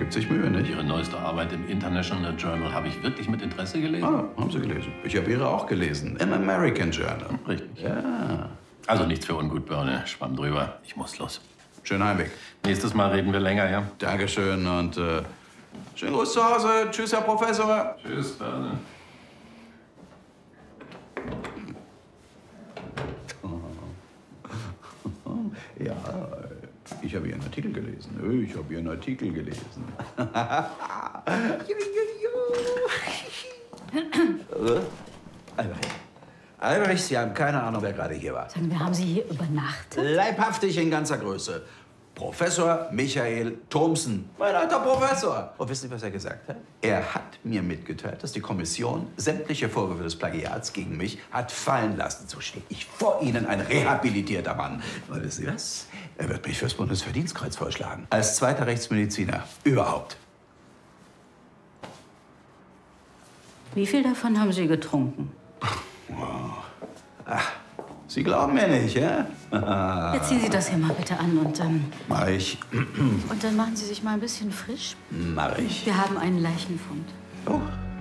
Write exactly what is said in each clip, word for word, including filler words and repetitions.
Gibt sich Mühe, nicht? Ihre neueste Arbeit im International Journal habe ich wirklich mit Interesse gelesen. Ah, haben Sie gelesen. Ich habe Ihre auch gelesen. Im American Journal. Richtig. Ja. Also nichts für ungut, Birne. Schwamm drüber. Ich muss los. Schönen Heimweg. Nächstes Mal reden wir länger, ja? Dankeschön und äh, schönen Gruß zu Hause. Tschüss, Herr Professor. Tschüss, Birne. Ja, ich habe Ihren Artikel gelesen. Ich habe Ihren Artikel gelesen. Albrecht. Albrecht, Sie haben keine Ahnung, wer gerade hier war. Sagen wir, haben Sie hier übernachtet? Leibhaftig in ganzer Größe. Professor Michael Thomsen, mein alter Professor. Und wissen Sie, was er gesagt hat? Er hat mir mitgeteilt, dass die Kommission sämtliche Vorwürfe des Plagiats gegen mich hat fallen lassen. So stehe ich vor Ihnen, ein rehabilitierter Mann. Und wissen Sie was? Er wird mich fürs Bundesverdienstkreuz vorschlagen. Als zweiter Rechtsmediziner überhaupt. Wie viel davon haben Sie getrunken? Ach, Sie glauben mir nicht, ja? Jetzt ziehen Sie das hier mal bitte an und ähm, Mach ich. und dann machen Sie sich mal ein bisschen frisch. Mach ich. Wir haben einen Leichenfund. Oh.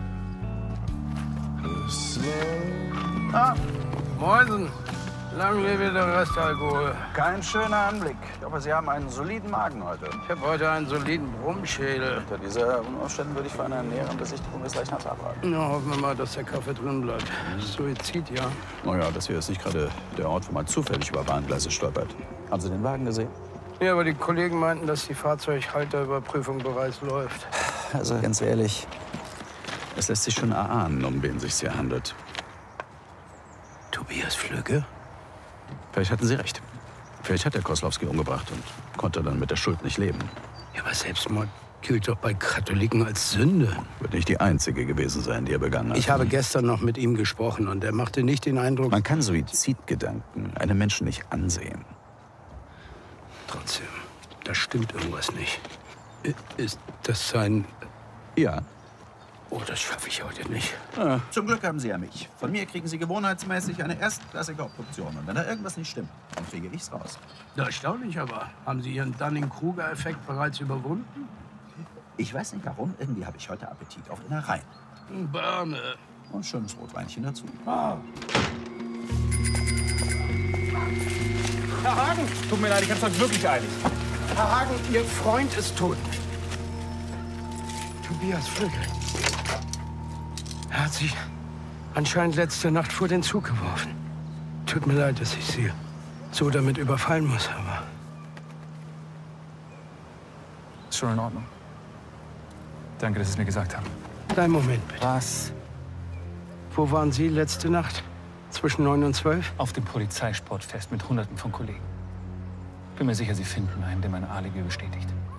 Ah, Moinsen. Lang lebe der Restalkohol. Kein schöner Anblick. Aber Sie haben einen soliden Magen heute. Ich habe heute einen soliden Brummschädel. Unter dieser Umständen würde ich von einer näheren Besichtigung des Leichnams abraten. Na, hoffen wir mal, dass der Kaffee drin bleibt. Suizid, ja. Naja, das hier ist nicht gerade der Ort, wo man zufällig über Bahngleise stolpert. Haben Sie den Wagen gesehen? Ja, aber die Kollegen meinten, dass die Fahrzeughalterüberprüfung bereits läuft. Also ganz ehrlich, es lässt sich schon erahnen, um wen es sich hier handelt. Tobias Flügge? Vielleicht hatten Sie recht. Vielleicht hat er Koslowski umgebracht und konnte dann mit der Schuld nicht leben. Ja, aber Selbstmord gilt doch bei Katholiken als Sünde. Wird nicht die einzige gewesen sein, die er begangen hat. Ich habe gestern noch mit ihm gesprochen und er machte nicht den Eindruck... Man kann Suizidgedanken einem Menschen nicht ansehen. Trotzdem, da stimmt irgendwas nicht. Ist das sein... Ja. Oh, das schaffe ich heute nicht. Ja. Zum Glück haben Sie ja mich. Von mir kriegen Sie gewohnheitsmäßig eine erstklassige Obduktion. Und wenn da irgendwas nicht stimmt, dann kriege ich's raus. Ja, erstaunlich aber. Haben Sie Ihren Dunning-Kruger-Effekt bereits überwunden? Ich weiß nicht warum, irgendwie habe ich heute Appetit auf Innereien. Birne. Und ein schönes Rotweinchen dazu. Ah. Herr Hagen! Tut mir leid, ich hab's heute wirklich eilig. Herr Hagen, Ihr Freund ist tot. Tobias Flügge. Er hat sich anscheinend letzte Nacht vor den Zug geworfen. Tut mir leid, dass ich Sie so damit überfallen muss, aber... Ist schon in Ordnung. Danke, dass Sie es mir gesagt haben. Kleinen Moment, bitte. Was? Wo waren Sie letzte Nacht? Zwischen neun und zwölf? Auf dem Polizeisportfest mit Hunderten von Kollegen. Bin mir sicher, Sie finden einen, der meine Alibi bestätigt.